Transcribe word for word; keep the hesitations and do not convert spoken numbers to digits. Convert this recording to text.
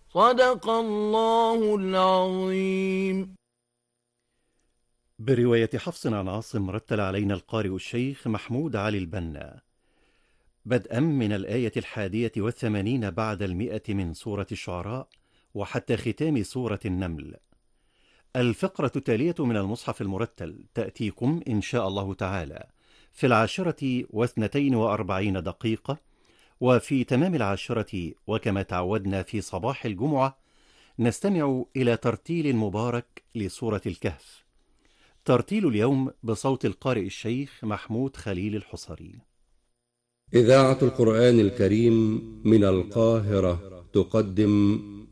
صدق الله العظيم. برواية حفص عن عاصم رتل علينا القارئ الشيخ محمود علي البنا، بدءا من الآية الحادية والثمانين بعد المئة من سورة الشعراء وحتى ختام سورة النمل. الفقرة التالية من المصحف المرتل تأتيكم إن شاء الله تعالى في العاشرة واثنتين وأربعين دقيقة، وفي تمام العاشرة وكما تعودنا في صباح الجمعة نستمع إلى ترتيل مبارك لسورة الكهف. ترتيل اليوم بصوت القارئ الشيخ محمود خليل الحصري. إذاعة القرآن الكريم من القاهرة تقدم